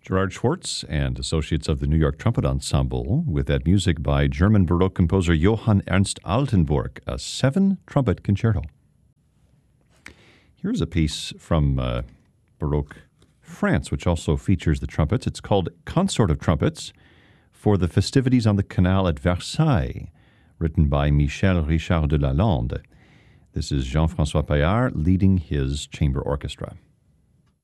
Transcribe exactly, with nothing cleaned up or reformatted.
Gerard Schwartz and Associates of the New York Trumpet Ensemble with that music by German Baroque composer Johann Ernst Altenburg, a seven-trumpet concerto. Here's a piece from uh, Baroque France, which also features the trumpets. It's called Consort of Trumpets for the festivities on the Canal at Versailles, written by Michel Richard de Lalande. This is Jean-François Paillard leading his chamber orchestra.